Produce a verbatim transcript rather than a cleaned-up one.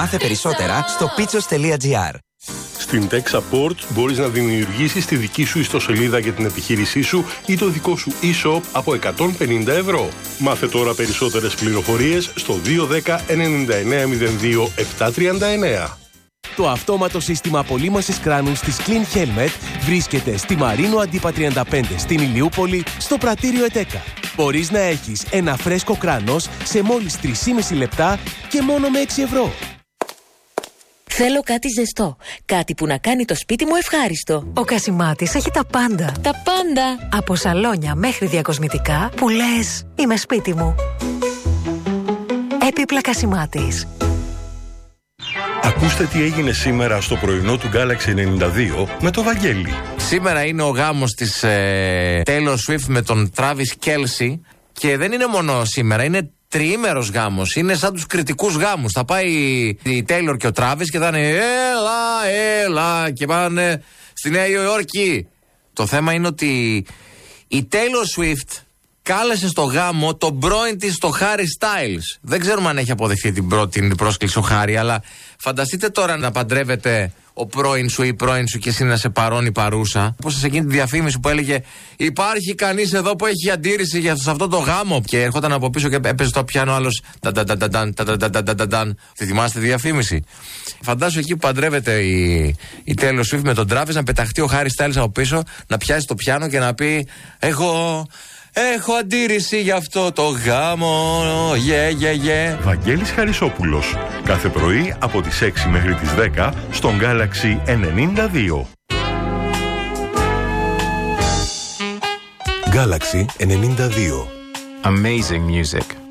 Μάθε περισσότερα στο πίτσος τελεία τζι άρ. Στην Tech Support μπορείς να δημιουργήσεις τη δική σου ιστοσελίδα για την επιχείρησή σου ή το δικό σου e-shop από εκατόν πενήντα ευρώ. Μάθε τώρα περισσότερες πληροφορίες στο δύο ένα μηδέν εννιά εννιά μηδέν δύο επτά τρία εννιά. Το αυτόματο σύστημα απολύμασης κράνους της Clean Helmet βρίσκεται στη Μαρίνο Αντίπα τριάντα πέντε στην Ηλιούπολη, στο πρατήριο ΕΤΕΚΑ. Μπορείς να έχεις ένα φρέσκο κράνος σε μόλις τρία και μισό λεπτά και μόνο με έξι ευρώ. Θέλω κάτι ζεστό. Κάτι που να κάνει το σπίτι μου ευχάριστο. Ο Κασιμάτης έχει τα πάντα. Τα πάντα. Από σαλόνια μέχρι διακοσμητικά που λες είμαι σπίτι μου. Έπιπλα Κασιμάτης. Ακούστε τι έγινε σήμερα στο πρωινό του Galaxy ενενήντα δύο με το Βαγγέλη. Σήμερα είναι ο γάμος της ε, Taylor Swift με τον Travis Kelce και δεν είναι μόνο σήμερα, είναι τριήμερος γάμος. Είναι σαν τους κριτικούς γάμους. Θα πάει η Taylor και ο Travis και θα είναι έλα, έλα και πάνε στη Νέα Υόρκη. Το θέμα είναι ότι η Taylor Swift κάλεσε στο γάμο τον πρώην της, το Harry Styles. Δεν ξέρουμε αν έχει αποδεχθεί την πρώτη την πρόσκληση ο Harry, αλλά φανταστείτε τώρα να παντρεύεται ο πρώην σου ή η πρώην σου και εσύ να σε παρώνει παρούσα. Όπως σε εκείνη τη διαφήμιση που έλεγε υπάρχει κανείς εδώ που έχει αντίρρηση για σε αυτό το γάμο. Και έρχονταν από πίσω και έπαιζε το πιάνο άλλος. Τη θυμάστε τη διαφήμιση? Φαντάσου εκεί που παντρεύεται η, η Taylor Swift με τον Travis να πεταχτεί ο Harry Styles από πίσω, να πιάσει το πιάνο και να πει εγώ έχω αντίρρηση για αυτό το γάμο. Yeah, yeah, yeah. Βαγγέλης Χαρισόπουλος. Κάθε πρωί από τις έξι μέχρι τις δέκα στον Galaxy ενενήντα δύο. Galaxy ενενήντα δύο. Amazing music.